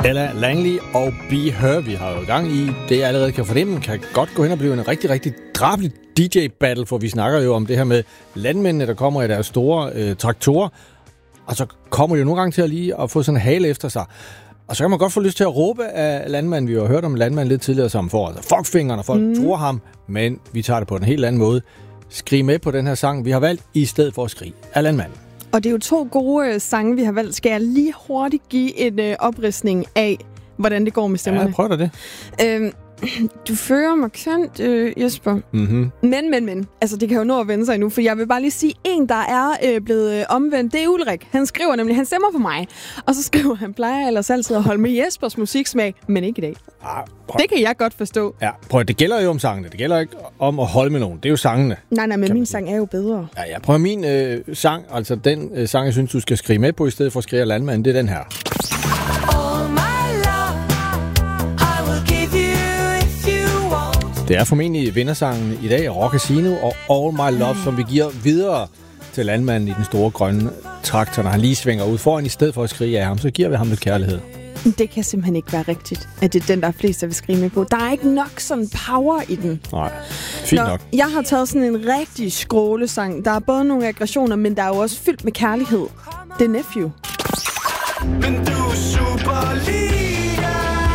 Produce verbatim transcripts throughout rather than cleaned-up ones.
Ella Langley og Be Her, vi har jo i gang i. Det, jeg allerede kan fornemme, kan godt gå hen og blive en rigtig, rigtig drabelig D J-battle, for vi snakker jo om det her med landmændene, der kommer i deres store øh, traktorer, og så kommer de jo nogle gange til at lige at få sådan en hale efter sig. Og så kan man godt få lyst til at råbe af landmanden. Vi har jo hørt om landmanden lidt tidligere, som får altså fuckfingeren, og folk mm. tror ham, men vi tager det på en helt anden måde. Skrig med på den her sang, vi har valgt, i stedet for at skrige af landmanden. Og det er jo to gode øh, sange, vi har valgt. Skal jeg lige hurtigt give en øh, opridsning af, hvordan det går med stemmerne? Ja, prøv da det. Øhm, du fører markant, øh, Jesper. Mm-hmm. Men, men, men. Altså, det kan jo nå at vende sig endnu, for jeg vil bare lige sige, en, der er øh, blevet øh, omvendt, det er Ulrik. Han skriver nemlig, han stemmer på mig. Og så skriver han, plejer ellers altid at holde med Jespers musiksmag, men ikke i dag. Ah, det kan jeg godt forstå. Ja, prøv, det gælder jo om sangene. Det gælder ikke om at holde med nogen. Det er jo sangene. Nej, nej, men min sang er jo bedre. Ja, ja. Prøv min øh, sang, altså den øh, sang, jeg synes, du skal skrive med på, i stedet for at skrive af landmanden, det er den her. Det er formentlig vindersangen i dag, Rock Casino og All My Love, som vi giver videre til landmanden i den store grønne traktor, når han lige svinger ud foran, i stedet for at skrige af ham, så giver vi ham lidt kærlighed. Det kan simpelthen ikke være rigtigt, at det er den, der er flest, der vil skrige med på. Der er ikke nok sådan power i den. Nej, fint nok. Jeg har taget sådan en rigtig skrålesang. Der er både nogle aggressioner, men der er jo også fyldt med kærlighed. Det er Nephew. Men du er Superliga.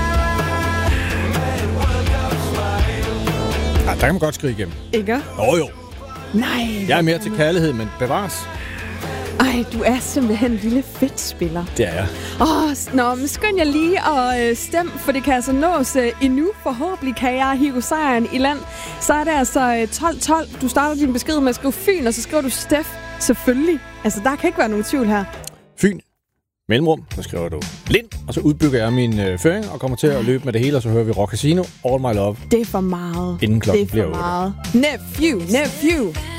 Ja, der kan man godt skrige igennem. Ikke? Åh jo. Nej. Jeg er mere til kærlighed, men bevares. Ej, du er simpelthen en lille fedt spiller. Det er jeg. Åh, nå, men skynd jeg lige at øh, stemme, for det kan altså nås øh, endnu. Forhåbentlig kan jeg hive sejren i land. Så er det altså øh, tolv tolv. Du starter din besked med at skrive Fyn, og så skriver du Steff. Selvfølgelig. Altså, der kan ikke være nogen tvivl her. Fyn. Mellemrum. Så skriver du Lind, og så udbygger jeg min øh, føring og kommer til at løbe med det hele, og så hører vi Rock Casino, All My Love. Det er for meget. Inden klokken bliver Det er for meget. Nephew, Nephew.